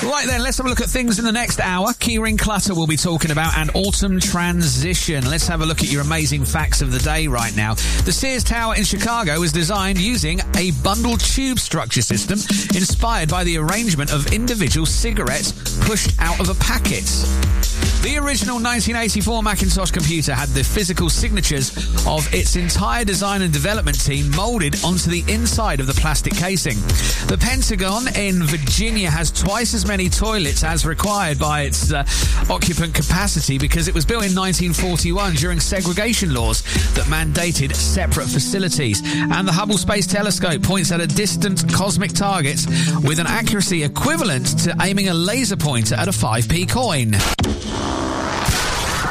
Right then, let's have a look at things in the next hour. Keyring Clutter will be talking about an autumn transition. Let's have a look at your amazing facts of the day right now. The Sears Tower in Chicago was designed using a bundle tube structure system inspired by the arrangement of individual cigarettes pushed out of a packet. The original 1984 Macintosh computer had the physical signatures of its entire design and development team molded onto the inside of the plastic casing. The Pentagon in Virginia has twice as many toilets as required by its occupant capacity because it was built in 1941 during segregation laws that mandated separate facilities. And the Hubble Space Telescope points at a distant cosmic target with an accuracy equivalent to aiming a laser pointer at a 5p coin.